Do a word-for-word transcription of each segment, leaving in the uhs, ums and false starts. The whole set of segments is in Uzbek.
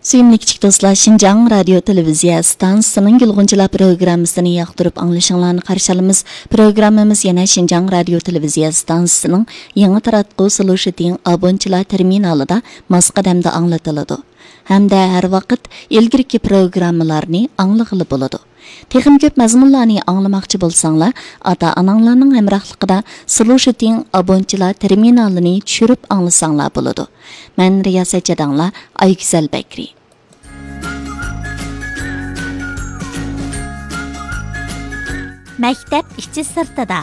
Suyumli kichik do'stlar, Şinjan radio televiziya stansiyasining Gulg'unchilar programmasini yoqtirib anglashingizni qarshi olamiz. Programmamiz yana Şinjan radio televiziya stansiyasining yangi taratquv solution abonchilar terminalida masqadamda anglatiladi. Hamda har vaqt ilgirki programmalarni anglag'ili bo'ladi. Texim ko'p mazmunlarni anglamoqchi bo'lsanglar, ota-onanglarning hamrohligida solution abonchilar terminalini tushirib anglasanglar bo'ladi. Men riyosatchidanglar Ayguzal Bakri. Maktab ichi sirtida.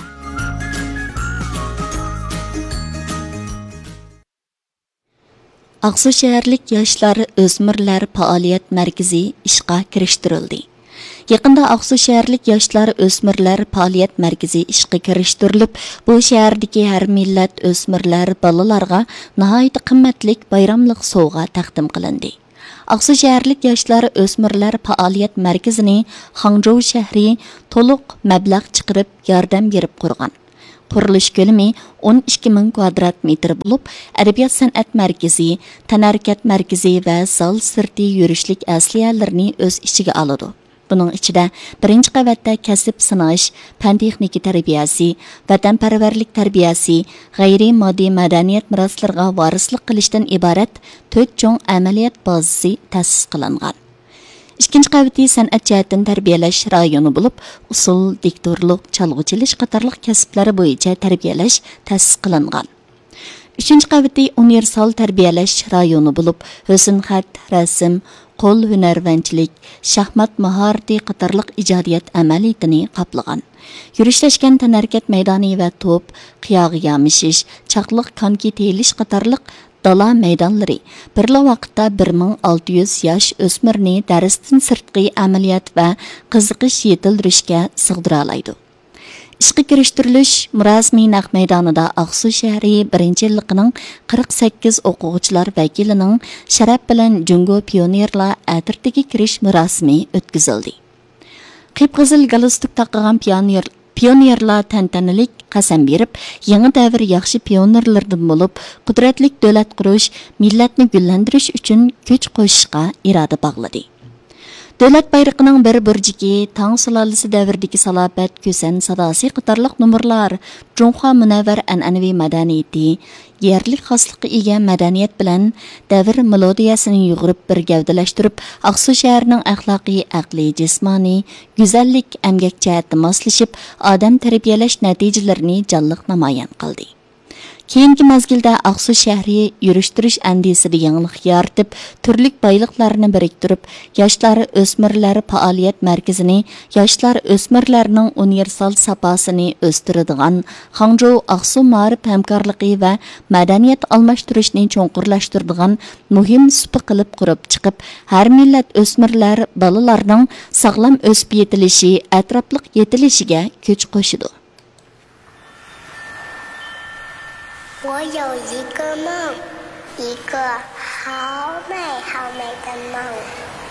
Aqsu shaharlik yoshlar o'smirlar faoliyat markazi ishga kirishtirildi. Yaqinda Aqsu shaharlik yoshlar o'smirlar faoliyat markazi ishga kirishtirilib, bu shahardagi har millat o'smirlar bolalarga nihoyat qimmatli bayramlik sovg'a taqdim qilindi. Aqsu shaharlik yoshlar o'smirlar faoliyat markazini Hangzhou shahri to'liq mablag' chiqarib yordam berib qurgan. Qurilish ko'lami o'n ikki ming kvadrat metr bo'lib, adabiyot san'at markazi, tanarkat markazi va zal sirti yurishlik asliyalarni o'z ichiga oladi. Bunun ichida birinchi qavatda kasb sinash, fan texnika tarbiyasi, vatanparvarlik tarbiyasi, g'ayriy moddiy madaniyat meroslariga varislik qilishdan iborat to'rt cho'ng amaliyot bazasi ta'sis qilingan. Ikkinchi qavati san'at jihatdan tarbiyalash rayoni bo'lib, usul, diktorlik, chalg'uchilik qatorliq kasblar bo'yicha tarbiyalash ta'sis qilingan. Uchinchi qavati universal tarbiyalash rayoni bo'lib, husn xat, rasm, qo'l hunarvanchilik, shaxmat mahorati qatorliq ijodiyat amaliyatini qoplagan. Yurishlashgan tanarkat maydoni va to'p, qiyog'i yamishish, chaqliq konki telish qatorliq dala maydonlari birla vaqtda bir ming olti yuz yosh o'smirni darsdan sirtqi amaliyat va qiziqish yetildirishga sig'dira oladi. Ishga kirishtirilish murosmi naq maydonida Aqsu shahri birinchi yilliqining qirq sakkiz o'quvchilar vakilining sharaf bilan Jungo pionerlar atirtiga kirish murosimi o'tkazildi. Qip-qizil galstuk taqgan pioner Pionerlar tantanalik qasam berib, yangi davr yaxshi pionerlardan bo'lib, qudratlik davlat qurish, millatni gullantirish uchun kuch qo'shishga iroda bog'ladi. Davlat bayrog'ining bir burjiki, Tang sulolasi davridagi salobat, ko'san sadosi qatorliq numurlar, Junxo munavvar an'anaviy madaniyati, yerlik xoslikqa ega madaniyat bilan davr melodiyasini yug'urib bir gavdalashtirib, Aqsu shahrining axloqiy, aqliy, jismoniy, go'zallik, amgak jihati moslashib, odam tarbiyalash natijalarini jonliq namoyon qildi. Keyingi mazgilda Aqsu shahri yurishtirish andisida yangilik yaratib, turli boyliqlarni biriktirib, yoshlar o'smirlar faoliyat markazini yoshlar o'smirlarning universal sapasini o'stiradigan Hangzhou Aqsu ma'rif hamkorligi va madaniyat almashtirishni cho'nqurlashtiradigan muhim supa qilib qurib chiqib, har millat o'smirlar bolalarning sog'lom o'sib yetilishi, atrofliq yetilishiga kuch qo'shidi. 我有一个梦，一个好美好美的梦。